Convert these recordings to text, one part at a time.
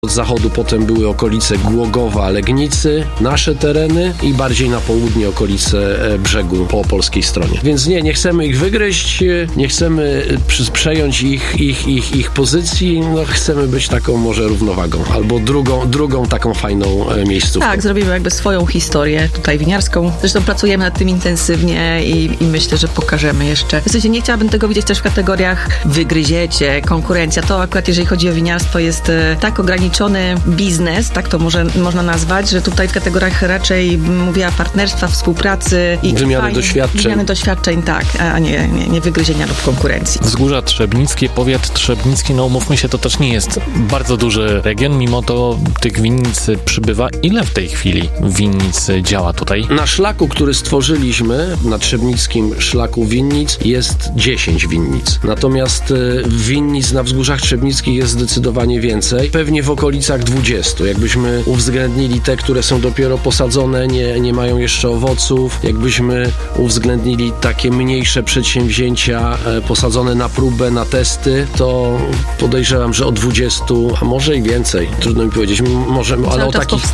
Od zachodu potem były okolice Głogowa, Legnicy, nasze tereny i bardziej na południe okolice brzegu po polskiej stronie. Więc nie chcemy ich wygryźć, nie chcemy przejąć ich pozycji, no chcemy być taką może równowagą, albo drugą taką fajną miejscówką. Tak, zrobimy jakby swoją historię tutaj winiarską. Zresztą pracujemy nad tym intensywnie i myślę, że pokażemy jeszcze. W sensie nie chciałabym tego widzieć też w kategoriach wygryziecie, konkurencja. To akurat jeżeli chodzi o winiarstwo jest tak ograniczony biznes, tak to można nazwać, że tutaj w kategoriach raczej mówiła partnerstwa, współpracy i wymiany doświadczeń, tak, a nie wygryzienia lub konkurencji. Wzgórza Trzebnickie, powiat trzebnicki, no umówmy się, to też nie jest bardzo duży region, mimo to tych winnic przybywa. Ile w tej chwili winnic działa tutaj? Na szlaku, który stworzyliśmy, na trzebnickim szlaku winnic jest 10 winnic. Natomiast winnic na Wzgórzach Trzebnickich jest zdecydowanie więcej. Pewnie w okolicach 20. Jakbyśmy uwzględnili te, które są dopiero posadzone, nie mają jeszcze owoców. Jakbyśmy uwzględnili takie mniejsze przedsięwzięcia posadzone na próbę, na testy, to podejrzewam, że o 20, a może i więcej. Trudno mi powiedzieć. Możemy, ale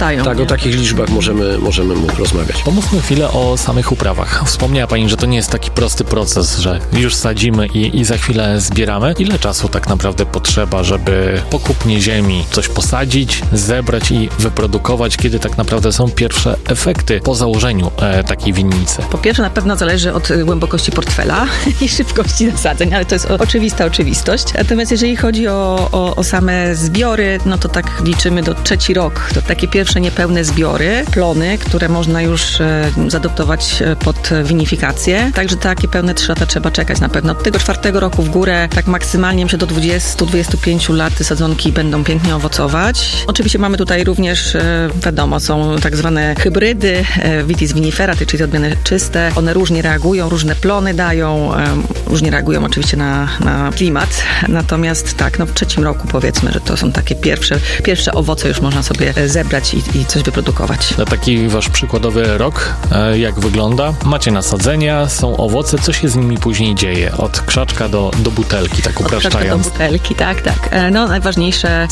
o takich liczbach możemy rozmawiać. Pomówmy chwilę o samych uprawach. Wspomniała Pani, że to nie jest taki prosty proces, że już sadzimy i za chwilę zbieramy. Ile czasu tak naprawdę potrzeba, żeby po kupnie ziemi coś posadzić, zebrać i wyprodukować, kiedy tak naprawdę są pierwsze efekty po założeniu takiej winnicy? Po pierwsze na pewno zależy od głębokości portfela i szybkości nasadzeń, ale to jest oczywista oczywistość. Natomiast jeżeli chodzi o same zbiory, no to tak liczymy do 3 rok. To takie pierwsze niepełne zbiory, plony, które można już zaadoptować pod winifikację. Także takie pełne 3 lata trzeba czekać na pewno. Od tego 4 roku w górę, tak maksymalnie myślę do 20-25 lat sadzonki będą pięknie owocować. Oczywiście mamy tutaj również, wiadomo, są tak zwane hybrydy, vitis vinifera, czyli odmiany czyste. One różnie reagują, różne plony dają, różnie reagują oczywiście na klimat. Natomiast tak, w 3 roku powiedzmy, że to są takie pierwsze owoce już można sobie zebrać i coś wyprodukować. Na taki wasz przykładowy rok, jak wygląda? Macie nasadzenia, są owoce, co się z nimi później dzieje? Od krzaczka do butelki, tak upraszczając. Od krzaczka do butelki, tak. Najważniejsze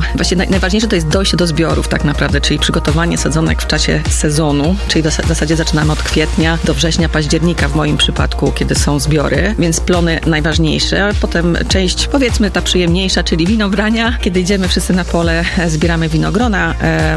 to jest dojście do zbiorów tak naprawdę, czyli przygotowanie sadzonek w czasie sezonu, czyli w zasadzie zaczynamy od kwietnia do września, października w moim przypadku, kiedy są zbiory, więc plony najważniejsze, potem część powiedzmy ta przyjemniejsza, czyli winobrania, kiedy idziemy wszyscy na pole, zbieramy winogrona,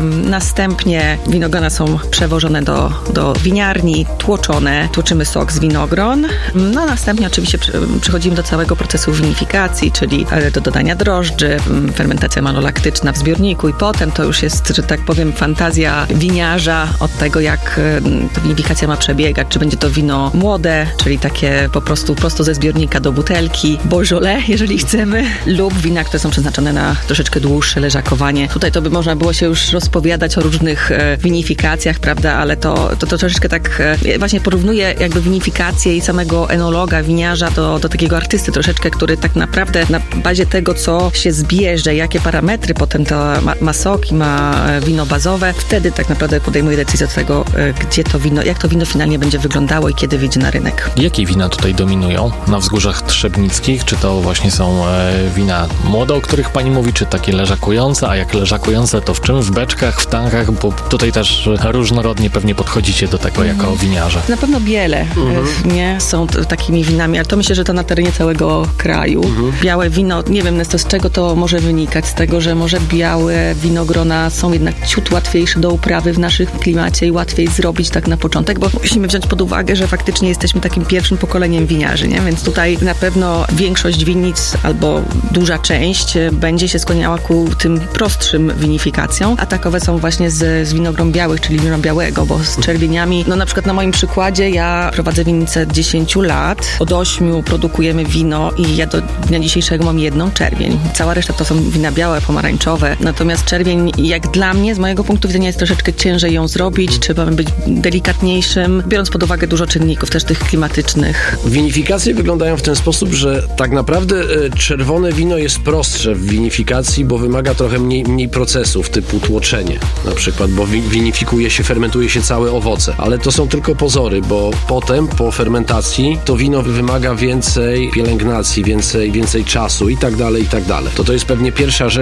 następnie winogrona są przewożone do winiarni, tłoczymy sok z winogron, następnie oczywiście przechodzimy do całego procesu winifikacji, czyli do dodania drożdży, fermentacja malolaktyczna w zbiorniku i potem to już jest, że tak powiem, fantazja winiarza od tego, jak ta winifikacja ma przebiegać, czy będzie to wino młode, czyli takie po prostu prosto ze zbiornika do butelki, Beaujolais, jeżeli chcemy, lub wina, które są przeznaczone na troszeczkę dłuższe leżakowanie. Tutaj to by można było się już rozpowiadać o różnych winifikacjach, prawda, ale to troszeczkę tak właśnie porównuję jakby winifikację i samego enologa, winiarza do takiego artysty troszeczkę, który tak naprawdę na bazie tego, co się zbierze, jakie parametry potem to ma sok i ma wino bazowe, wtedy tak naprawdę podejmuje decyzję od tego, gdzie to wino, jak to wino finalnie będzie wyglądało i kiedy wyjdzie na rynek. Jakie wina tutaj dominują na Wzgórzach Trzebnickich? Czy to właśnie są wina młode, o których Pani mówi, czy takie leżakujące? A jak leżakujące, to w czym? W beczkach, w tankach? Bo tutaj też różnorodnie pewnie podchodzicie do tego jako winiarze. Na pewno biele nie są takimi winami, ale to myślę, że to na terenie całego kraju. Białe wino, nie wiem z czego to może wynikać, z tego, że może białe winogrona są jednak ciut łatwiejsze do uprawy w naszym klimacie i łatwiej zrobić tak na początek, bo musimy wziąć pod uwagę, że faktycznie jesteśmy takim pierwszym pokoleniem winiarzy, nie? Więc tutaj na pewno większość winnic albo duża część będzie się skłaniała ku tym prostszym winifikacjom, a takowe są właśnie z winogron białych, czyli wino białego, bo z czerwieniami, na przykład na moim przykładzie ja prowadzę winnicę 10 lat, od 8 produkujemy wino i ja do dnia dzisiejszego mam 1 czerwień. Cała reszta to są wina białe, pomarańczowe, natomiast czerwień, jak dla mnie, z mojego punktu widzenia jest troszeczkę ciężej ją zrobić, trzeba być delikatniejszym, biorąc pod uwagę dużo czynników, też tych klimatycznych. Winifikacje wyglądają w ten sposób, że tak naprawdę czerwone wino jest prostsze w winifikacji, bo wymaga trochę mniej procesów typu tłoczenie na przykład, bo winifikuje się, fermentuje się całe owoce, ale to są tylko pozory, bo potem po fermentacji to wino wymaga więcej pielęgnacji, więcej czasu i tak dalej, i tak dalej. To jest pewnie pierwsza rzecz,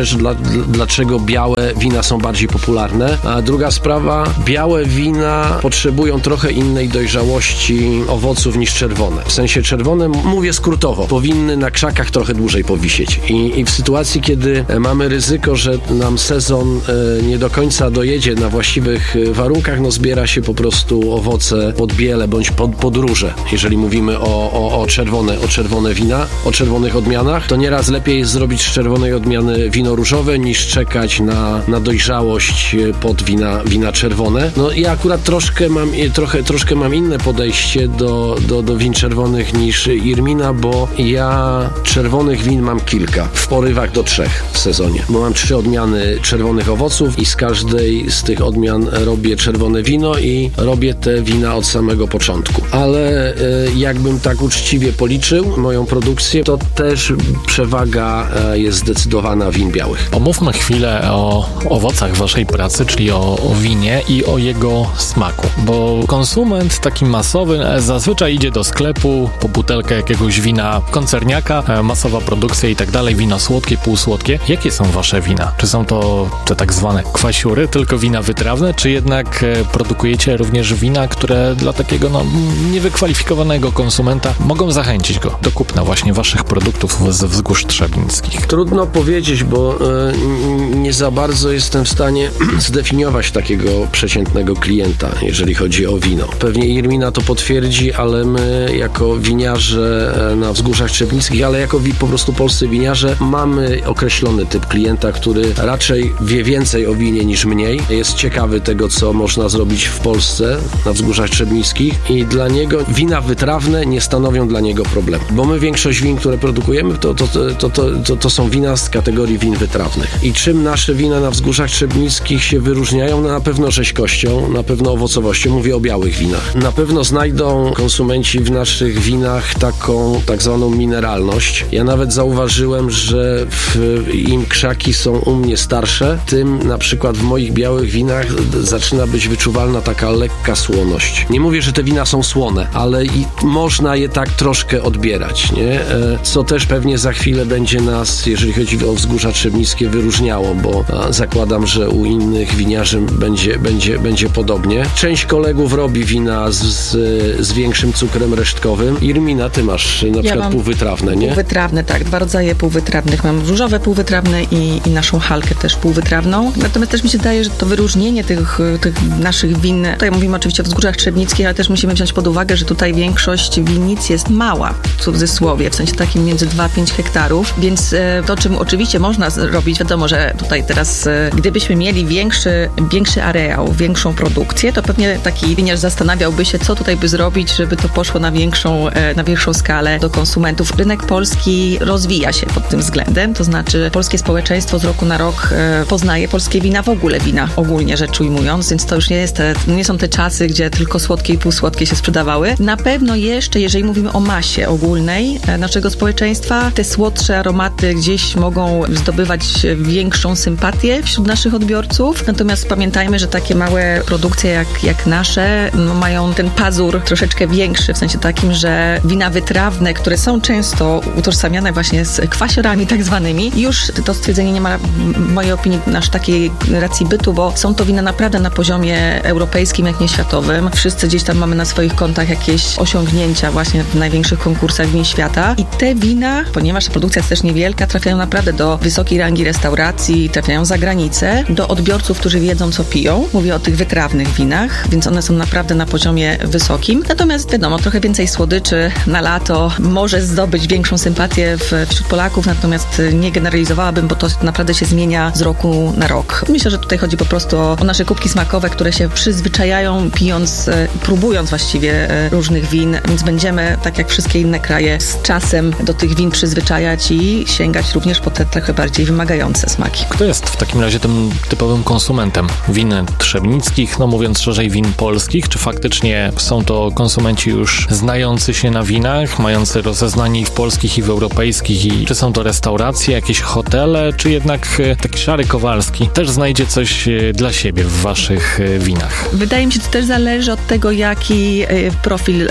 dlaczego białe wina są bardziej popularne. A druga sprawa, białe wina potrzebują trochę innej dojrzałości owoców niż czerwone. W sensie czerwone, mówię skrótowo, powinny na krzakach trochę dłużej powisieć. I w sytuacji, kiedy mamy ryzyko, że nam sezon nie do końca dojedzie na właściwych warunkach, no zbiera się po prostu owoce pod biele bądź pod róże. Jeżeli mówimy o czerwone wina, o czerwonych odmianach, to nieraz lepiej jest zrobić z czerwonej odmiany wino różowe, niż czekać na dojrzałość pod wina czerwone. No ja akurat troszkę mam inne podejście do win czerwonych niż Irmina, bo ja czerwonych win mam kilka, w porywach do 3 w sezonie, bo mam 3 odmiany czerwonych owoców i z każdej z tych odmian robię czerwone wino i robię te wina od samego początku. Ale jakbym tak uczciwie policzył moją produkcję, to też przewaga jest zdecydowana win białych. Pomówmy chwilę o owocach waszej pracy, czyli o winie i o jego smaku, bo konsument taki masowy zazwyczaj idzie do sklepu po butelkę jakiegoś wina koncerniaka, masowa produkcja i tak dalej, wina słodkie, półsłodkie. Jakie są wasze wina? Czy są to te tak zwane kwasiury, tylko wina wytrawne, czy jednak produkujecie również wina, które dla takiego niewykwalifikowanego konsumenta mogą zachęcić go do kupna właśnie waszych produktów ze wzgórz trzebnickich? Trudno powiedzieć, bo nie za bardzo jestem w stanie zdefiniować takiego przeciętnego klienta, jeżeli chodzi o wino. Pewnie Irmina to potwierdzi, ale my jako winiarze na wzgórzach trzebnickich, ale jako po prostu polscy winiarze mamy określony typ klienta, który raczej wie więcej o winie niż mniej. Jest ciekawy tego, co można zrobić w Polsce na wzgórzach trzebnickich i dla niego wina wytrawne nie stanowią dla niego problemu. Bo my większość win, które produkujemy, to są wina z kategorii win wytrawnych. I czym nasze wina na wzgórzach trzebnickich się wyróżniają? No na pewno rzeźkością, na pewno owocowością. Mówię o białych winach. Na pewno znajdą konsumenci w naszych winach taką tak zwaną mineralność. Ja nawet zauważyłem, że im krzaki są u mnie starsze, tym na przykład w moich białych winach zaczyna być wyczuwalna taka lekka słoność. Nie mówię, że te wina są słone, ale i można je tak troszkę odbierać, nie? Co też pewnie za chwilę będzie nas, jeżeli chodzi o wzgórza trzebnickie, wyróżniało, bo zakładam, że u innych winiarzy będzie podobnie. Część kolegów robi wina z większym cukrem resztkowym. Irmina, ty masz na przykład półwytrawne, nie? Półwytrawne, tak. 2 rodzaje półwytrawnych. Mam różowe półwytrawne i naszą halkę też półwytrawną. Natomiast też mi się wydaje, że to wyróżnienie tych naszych win, tutaj mówimy oczywiście o wzgórzach trzebnickich, ale też musimy wziąć pod uwagę, że tutaj większość winnic jest mała, w cudzysłowie, w sensie takim między 2-5 hektarów, więc to, czym oczywiście można zrobić, wiadomo, że tutaj teraz, gdybyśmy mieli większy areał, większą produkcję, to pewnie taki winiarz zastanawiałby się, co tutaj by zrobić, żeby to poszło na większą skalę do konsumentów. Rynek polski rozwija się pod tym względem, to znaczy polskie społeczeństwo z roku na rok poznaje polskie wina, w ogóle wina, ogólnie rzecz ujmując, więc to już nie są te czasy, gdzie tylko słodkie i półsłodkie się sprzedawały. Na pewno jeszcze, jeżeli mówimy o masie ogólnej naszego społeczeństwa, te słodsze aromaty gdzieś mogą zdobywać większą sympatię wśród naszych odbiorców. Natomiast pamiętajmy, że takie małe produkcje jak nasze mają ten pazur troszeczkę większy, w sensie takim, że wina wytrawne, które są często utożsamiane właśnie z kwasiorami tak zwanymi, już to stwierdzenie nie ma w mojej opinii aż takiej racji bytu, bo są to wina naprawdę na poziomie europejskim, jak nie światowym. Wszyscy gdzieś tam mamy na swoich kontach jakieś osiągnięcia właśnie w największych konkursach win świata i te wina, ponieważ ta produkcja jest też niewielka, trafiają naprawdę do wysokiej rangi restauracji, trafiają za granicę, do odbiorców, którzy wiedzą, co piją. Mówię o tych wytrawnych winach, więc one są naprawdę na poziomie wysokim. Natomiast wiadomo, trochę więcej słodyczy na lato może zdobyć większą sympatię wśród Polaków, natomiast nie generalizowałabym, bo to naprawdę się zmienia z roku na rok. Myślę, że tutaj chodzi po prostu o nasze kubki smakowe, które się przyzwyczajają, pijąc, próbując właściwie różnych win, więc będziemy, tak jak wszystkie inne kraje, z czasem do tych win przyzwyczajać i sięgać również po te trochę bardziej wymagające smaki. Kto jest w takim razie tym typowym konsumentem win trzebnickich, mówiąc szerzej win polskich? Czy faktycznie są to konsumenci już znający się na winach, mający rozeznanie i w polskich, i w europejskich, i czy są to restauracje, jakieś hotele, czy jednak taki szary Kowalski też znajdzie coś dla siebie w waszych winach? Wydaje mi się, że to też zależy od tego, jaki profil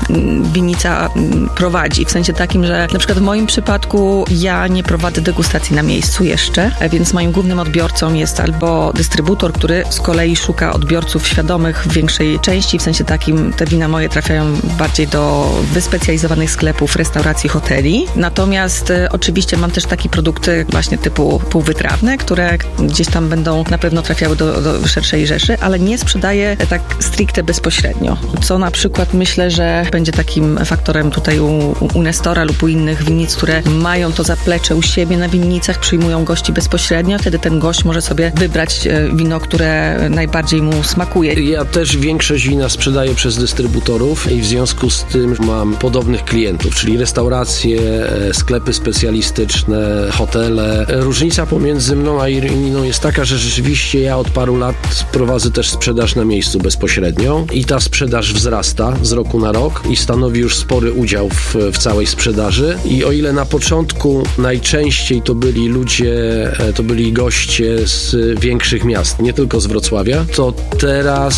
winnica prowadzi. W sensie takim, że na przykład w moim przypadku ja nie prowadzę degustacji na miejscu jeszcze. jeszcze, więc moim głównym odbiorcą jest albo dystrybutor, który z kolei szuka odbiorców świadomych w większej części, w sensie takim te wina moje trafiają bardziej do wyspecjalizowanych sklepów, restauracji, hoteli. Natomiast oczywiście mam też takie produkty właśnie typu półwytrawne, które gdzieś tam będą na pewno trafiały do szerszej rzeszy, ale nie sprzedaję tak stricte bezpośrednio. Co na przykład myślę, że będzie takim faktorem tutaj u Nestora lub u innych winnic, które mają to zaplecze u siebie na winnicach, przyjmują gości bezpośrednio, wtedy ten gość może sobie wybrać wino, które najbardziej mu smakuje. Ja też większość wina sprzedaję przez dystrybutorów i w związku z tym mam podobnych klientów, czyli restauracje, sklepy specjalistyczne, hotele. Różnica pomiędzy mną a Iriną jest taka, że rzeczywiście ja od paru lat prowadzę też sprzedaż na miejscu bezpośrednio i ta sprzedaż wzrasta z roku na rok i stanowi już spory udział w całej sprzedaży. I o ile na początku najczęściej to byli ludzie, to byli goście z większych miast, nie tylko z Wrocławia, to teraz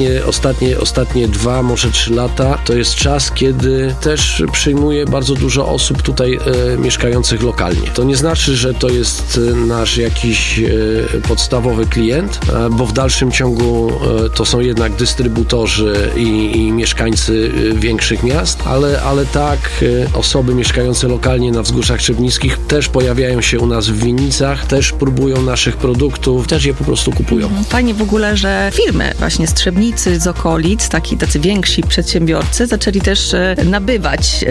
ostatnie 2, może 3 lata to jest czas, kiedy też przyjmuję bardzo dużo osób tutaj mieszkających lokalnie. To nie znaczy, że to jest nasz jakiś podstawowy klient, bo w dalszym ciągu to są jednak dystrybutorzy i mieszkańcy większych miast, ale tak osoby mieszkające lokalnie na wzgórzach trzebnickich też pojawiają się u nas w winnicach, też próbują naszych produktów, też je po prostu kupują. Fajnie w ogóle, że firmy właśnie z Trzebnicy, z okolic, tacy więksi przedsiębiorcy zaczęli też nabywać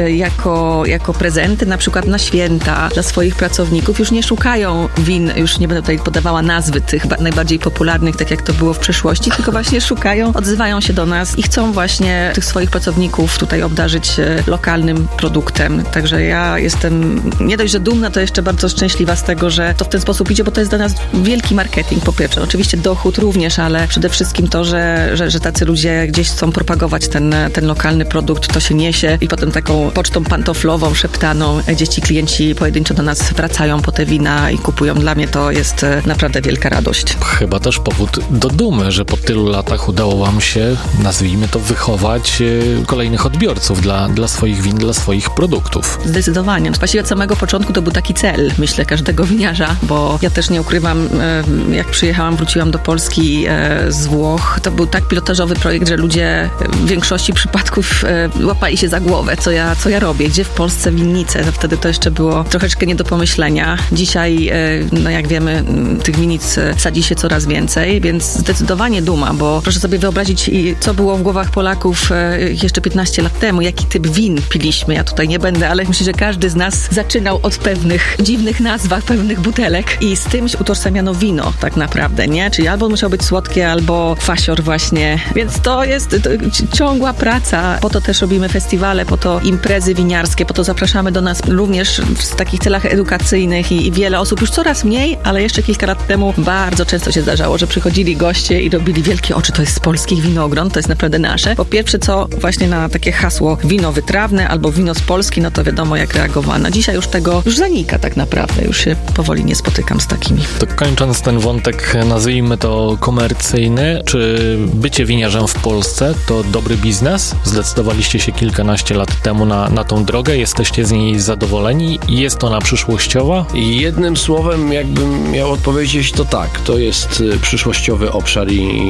jako prezenty, na przykład na święta dla swoich pracowników. Już nie szukają win, już nie będę tutaj podawała nazwy tych najbardziej popularnych, tak jak to było w przeszłości, tylko właśnie szukają, odzywają się do nas i chcą właśnie tych swoich pracowników tutaj obdarzyć lokalnym produktem. Także ja jestem nie dość, że dumna, to jeszcze bardzo szczęśliwa z tego, że to w ten sposób idzie, bo to jest dla nas wielki marketing po pierwsze. Oczywiście dochód również, ale przede wszystkim to, że tacy ludzie gdzieś chcą propagować ten lokalny produkt, to się niesie i potem taką pocztą pantoflową, szeptaną gdzieś ci klienci pojedynczo do nas wracają po te wina i kupują. Dla mnie to jest naprawdę wielka radość. Chyba też powód do dumy, że po tylu latach udało wam się, nazwijmy to, wychować kolejnych odbiorców dla swoich win, dla swoich produktów. Zdecydowanie. Właściwie od samego początku to był taki cel, myślę, każdego winiarza, bo ja też nie ukrywam, jak wróciłam do Polski z Włoch, to był tak pilotażowy projekt, że ludzie w większości przypadków łapali się za głowę, co ja robię, gdzie w Polsce winnice. Wtedy to jeszcze było troszeczkę nie do pomyślenia. Dzisiaj, no jak wiemy, tych winnic sadzi się coraz więcej, więc zdecydowanie duma, bo proszę sobie wyobrazić, co było w głowach Polaków jeszcze 15 lat temu, jaki typ win piliśmy. Ja tutaj nie będę, ale myślę, że każdy z nas zaczynał od pewnych dziwnych nazwach, pewnych butelek i z tym utożsamiano wino tak naprawdę, nie? Czyli albo musiał być słodkie, albo kwasior właśnie. Więc to jest ciągła praca. Po to też robimy festiwale, po to imprezy winiarskie, po to zapraszamy do nas również w takich celach edukacyjnych i wiele osób, już coraz mniej, ale jeszcze kilka lat temu bardzo często się zdarzało, że przychodzili goście i robili wielkie oczy, to jest z polskich winogron, to jest naprawdę nasze. Po pierwsze, co właśnie na takie hasło wino wytrawne albo wino z Polski, no to wiadomo jak reagowano. Dzisiaj już tego zanika tak naprawdę, już się powoli nie spotykam z takimi. To kończąc ten wątek, nazwijmy to komercyjny, czy bycie winiarzem w Polsce to dobry biznes? Zdecydowaliście się kilkanaście lat temu na tą drogę, jesteście z niej zadowoleni? Jest ona przyszłościowa? Jednym słowem, jakbym miał odpowiedzieć, to tak, to jest przyszłościowy obszar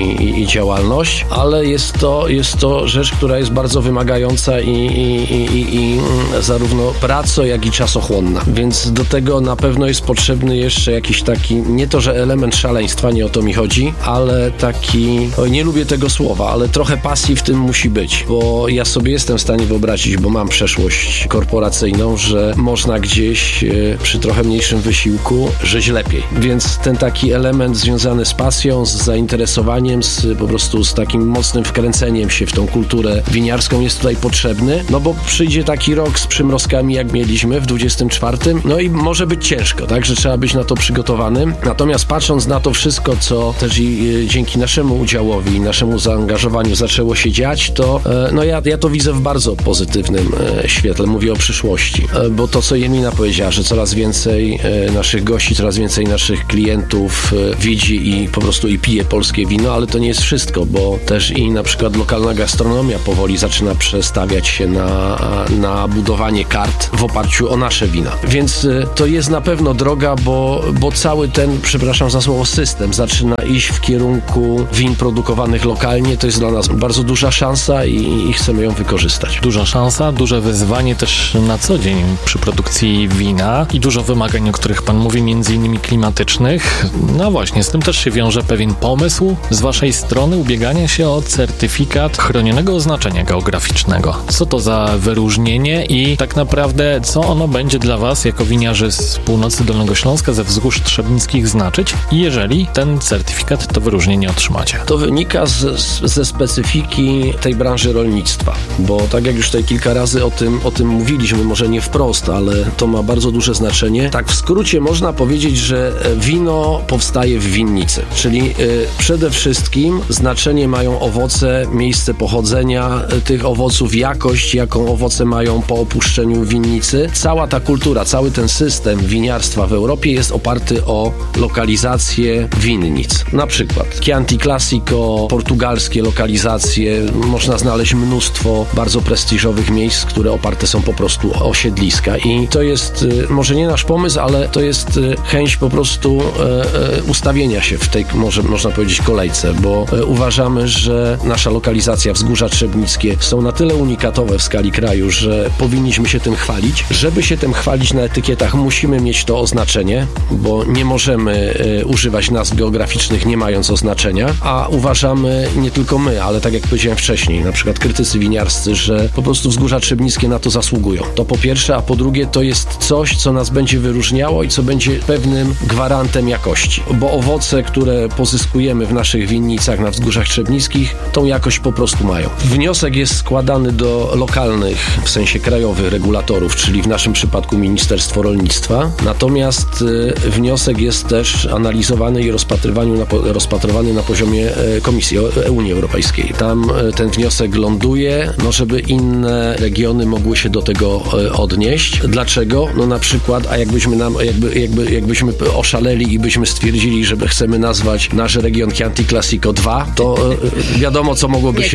i działalność, ale jest to rzecz, która jest bardzo wymagająca i zarówno praco, jak i czasochłonna. Więc do tego na pewno jest potrzebny jeszcze jakiś taki, nie to, że element szaleństwa, nie o to mi chodzi, ale taki, nie lubię tego słowa, ale trochę pasji w tym musi być, bo ja sobie jestem w stanie wyobrazić, bo mam przeszłość korporacyjną, że można gdzieś przy trochę mniejszym wysiłku żyć lepiej. Więc ten taki element związany z pasją, z zainteresowaniem, po prostu z takim mocnym wkręceniem się w tą kulturę winiarską jest tutaj potrzebny, no bo przyjdzie taki rok z przymrozkami, jak mieliśmy w 24, no i może być ciężko, tak, że trzeba być na to przygotowanym. Natomiast patrząc na to wszystko, co też i dzięki naszemu udziałowi i naszemu zaangażowaniu zaczęło się dziać, to no ja to widzę w bardzo pozytywnym świetle. Mówię o przyszłości, bo to, co Janina powiedziała, że coraz więcej naszych gości, coraz więcej naszych klientów widzi i po prostu i pije polskie wino, ale to nie jest wszystko, bo też i na przykład lokalna gastronomia powoli zaczyna przestawiać się na budowanie kart w oparciu o nasze wina. Więc to jest na pewno droga, wymaga, bo cały ten, przepraszam za słowo, system zaczyna iść w kierunku win produkowanych lokalnie. To jest dla nas bardzo duża szansa i chcemy ją wykorzystać. Duża szansa, duże wyzwanie też na co dzień przy produkcji wina i dużo wymagań, o których Pan mówi, między innymi klimatycznych. No właśnie, z tym też się wiąże pewien pomysł z Waszej strony ubiegania się o certyfikat chronionego oznaczenia geograficznego. Co to za wyróżnienie i tak naprawdę co ono będzie dla Was jako winiarzy z północy Dolnego Śląska, ze wzgórz trzebnickich znaczyć, jeżeli ten certyfikat, to wyróżnienie otrzymacie? To wynika ze specyfiki tej branży rolnictwa, bo tak jak już tutaj kilka razy o tym mówiliśmy, może nie wprost, ale to ma bardzo duże znaczenie. Tak w skrócie można powiedzieć, że wino powstaje w winnicy, czyli przede wszystkim znaczenie mają owoce, miejsce pochodzenia tych owoców, jakość, jaką owoce mają po opuszczeniu winnicy. Cała ta kultura, cały ten system winiarstwa w Europie jest oparty o lokalizację winnic. Na przykład Chianti Classico, portugalskie lokalizacje, można znaleźć mnóstwo bardzo prestiżowych miejsc, które oparte są po prostu o siedliska i to jest może nie nasz pomysł, ale to jest chęć po prostu ustawienia się w tej, można powiedzieć, kolejce, bo uważamy, że nasza lokalizacja, Wzgórza Trzebnickie są na tyle unikatowe w skali kraju, że powinniśmy się tym chwalić. Żeby się tym chwalić na etykietach, musimy mieć to oznaczenie, bo nie możemy używać nazw geograficznych nie mając oznaczenia, a uważamy, nie tylko my, ale tak jak powiedziałem wcześniej, na przykład krytycy winiarscy, że po prostu Wzgórza Trzebnickie na to zasługują. To po pierwsze, a po drugie to jest coś, co nas będzie wyróżniało i co będzie pewnym gwarantem jakości, bo owoce, które pozyskujemy w naszych winnicach na Wzgórzach Trzebnickich, tą jakość po prostu mają. Wniosek jest składany do lokalnych, w sensie krajowych regulatorów, czyli w naszym przypadku Ministerstwo Rolnictwa, natomiast wniosek jest też analizowany i rozpatrywany na poziomie Komisji Unii Europejskiej. Tam ten wniosek ląduje, żeby inne regiony mogły się do tego odnieść. Dlaczego? Na przykład, a jakbyśmy oszaleli i byśmy stwierdzili, że chcemy nazwać nasz region Chianti Classico 2, to wiadomo, co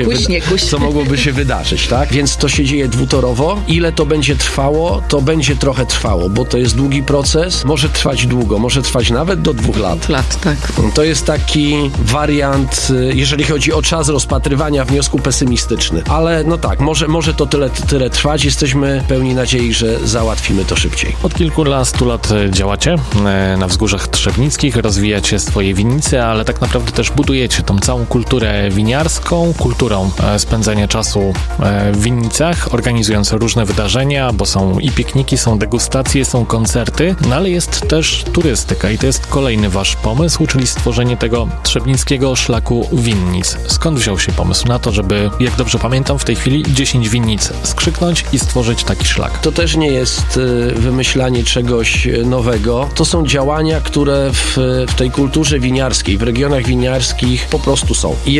mogłoby się wydarzyć, tak? Więc to się dzieje dwutorowo. Ile to będzie trwało? To będzie trochę trwało, bo to jest długi proces, może trwać długo, może trwać nawet do 2 lat. Tak. To jest taki wariant, jeżeli chodzi o czas rozpatrywania wniosku, pesymistyczny. Ale może to tyle trwać. Jesteśmy pełni nadziei, że załatwimy to szybciej. Od kilkunastu lat działacie na Wzgórzach Trzebnickich, rozwijacie swoje winnice, ale tak naprawdę też budujecie tą całą kulturę winiarską, kulturą spędzania czasu w winnicach, organizując różne wydarzenia, bo są i pikniki, są degustacje, są koncerty, ale jest też turystyka i to jest kolejny wasz pomysł, czyli stworzenie tego trzebnickiego szlaku winnic. Skąd wziął się pomysł na to, żeby, jak dobrze pamiętam, w tej chwili 10 winnic skrzyknąć i stworzyć taki szlak? To też nie jest wymyślanie czegoś nowego. To są działania, które w tej kulturze winiarskiej, w regionach winiarskich po prostu są. I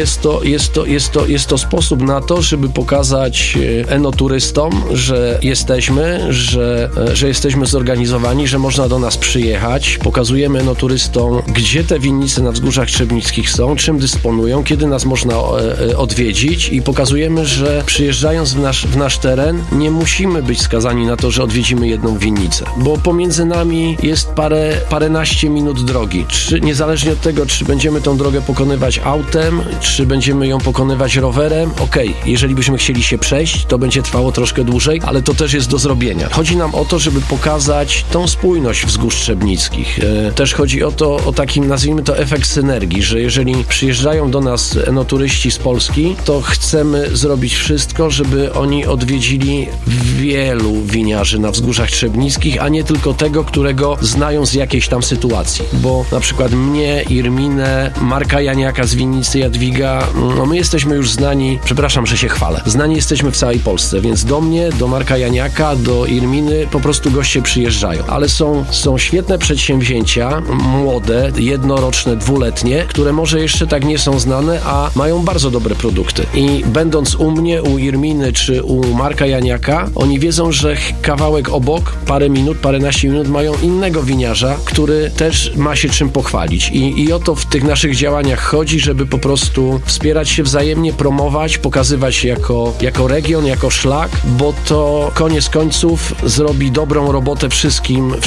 jest to sposób na to, żeby pokazać enoturystom, że jesteśmy zorganizowani, że można do nas przyjechać. Pokazujemy enoturystom, gdzie te winnice na Wzgórzach Trzebnickich są, czym dysponują, kiedy nas można odwiedzić i pokazujemy, że przyjeżdżając w nasz teren nie musimy być skazani na to, że odwiedzimy jedną winnicę, bo pomiędzy nami jest paręnaście minut drogi. Niezależnie od tego, czy będziemy tą drogę pokonywać autem, czy będziemy ją pokonywać rowerem, jeżeli byśmy chcieli się przejść, to będzie trwało troszkę dłużej, ale to też jest do zrobienia. Chodzi nam o to, żeby pokazać tą spójność Wzgórz Trzebnickich. Też chodzi o takim, nazwijmy to, efekt synergii, że jeżeli przyjeżdżają do nas enoturyści z Polski, to chcemy zrobić wszystko, żeby oni odwiedzili wielu winiarzy na Wzgórzach Trzebnickich, a nie tylko tego, którego znają z jakiejś tam sytuacji. Bo na przykład mnie, Irminę, Marka Janiaka z winnicy Jadwiga, my jesteśmy już znani, przepraszam, że się chwalę, znani jesteśmy w całej Polsce, więc do mnie, do Marka Janiaka, do Irminy po prostu goście przyjeżdżają. Ale są świetne przedsięwzięcia, młode, jednoroczne, dwuletnie, które może jeszcze tak nie są znane, a mają bardzo dobre produkty. I będąc u mnie, u Irminy czy u Marka Janiaka, oni wiedzą, że kawałek obok, paręnaście minut mają innego winiarza, który też ma się czym pochwalić. I o to w tych naszych działaniach chodzi, żeby po prostu wspierać się wzajemnie, promować, pokazywać jako region, jako szlak, bo to koniec końców zrobi dobrą robotę wszystkim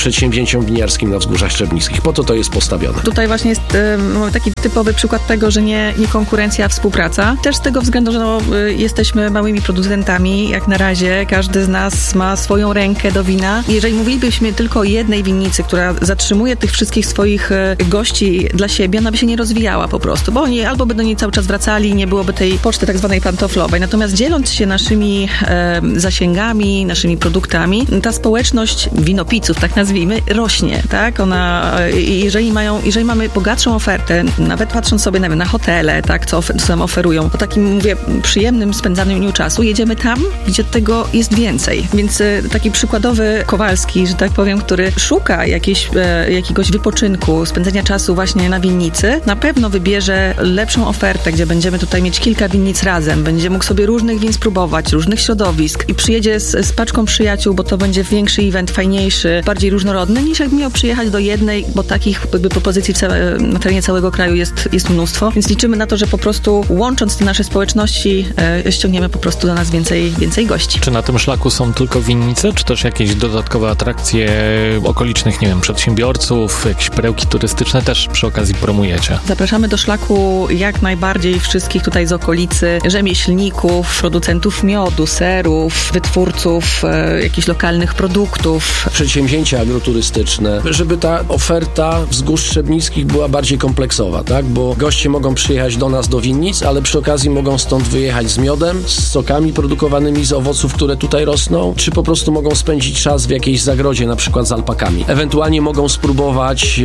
przedsięwzięciom winiarskim na Wzgórzach Trzebnickich. Po to jest postawione. Tutaj właśnie jest taki typowy przykład tego, że nie konkurencja, a współpraca. Też z tego względu, że jesteśmy małymi producentami. Jak na razie każdy z nas ma swoją rękę do wina. Jeżeli mówilibyśmy tylko o jednej winnicy, która zatrzymuje tych wszystkich swoich gości dla siebie, ona by się nie rozwijała po prostu, bo oni albo by do niej cały czas wracali, nie byłoby tej poczty tak zwanej pantoflowej. Natomiast dzieląc się naszymi zasięgami, naszymi produktami, ta społeczność winopiców, tak nazwijmy, rośnie, tak? Jeżeli mamy bogatszą ofertę, nawet patrząc sobie na hotele, tak, co nam oferują, po takim, mówię, przyjemnym spędzaniu czasu, jedziemy tam, gdzie tego jest więcej. Więc taki przykładowy Kowalski, że tak powiem, który szuka jakiegoś wypoczynku, spędzenia czasu właśnie na winnicy, na pewno wybierze lepszą ofertę, gdzie będziemy tutaj mieć kilka winnic razem, będzie mógł sobie różnych win spróbować, różnych środowisk i przyjedzie z paczką przyjaciół, bo to będzie większy event, fajniejszy, bardziej różnorodny, niż jak miał przyjechać do jednej, bo takich propozycji na terenie całego kraju jest mnóstwo, więc liczymy na to, że po prostu łącząc te nasze społeczności ściągniemy po prostu do nas więcej gości. Czy na tym szlaku są tylko winnice, czy też jakieś dodatkowe atrakcje okolicznych, nie wiem, przedsiębiorców, jakieś perełki turystyczne też przy okazji promujecie? Zapraszamy do szlaku jak najbardziej wszystkich tutaj z okolicy, rzemieślników, producentów miodu, serów, wytwórców jakichś lokalnych produktów. Przedsięwzięcia agroturystyczne, żeby ta oferta Wzgórz Trzebnickich była bardziej kompleksowa, tak? Bo goście mogą przyjechać do nas do winnic, ale przy okazji mogą stąd wyjechać z miodem, z sokami produkowanymi z owoców, które tutaj rosną, czy po prostu mogą spędzić czas w jakiejś zagrodzie, na przykład z alpakami. Ewentualnie mogą spróbować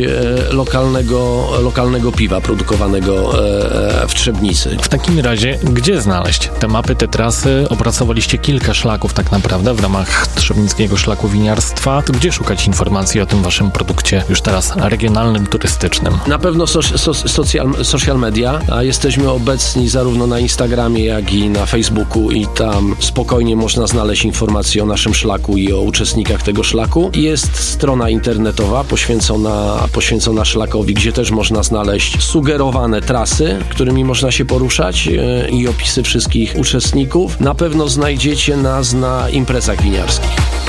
lokalnego piwa produkowanego w Trzebnicy. W takim razie, gdzie znaleźć te mapy, te trasy? Opracowaliście kilka szlaków tak naprawdę w ramach Trzebnickiego Szlaku Winiarstwa. To gdzie szukać informacji o tym waszym produkcie już teraz regionalnym, turystycznym? Na pewno social media, a jesteśmy obecni zarówno na Instagramie, jak i na Facebooku i tam spokojnie można znaleźć informacje o naszym szlaku i o uczestnikach tego szlaku. Jest strona internetowa poświęcona szlakowi, gdzie też można znaleźć sugerowane trasy, którymi można się poruszać i opisy wszystkich uczestników. Na pewno znajdziecie nas na imprezach winiarskich.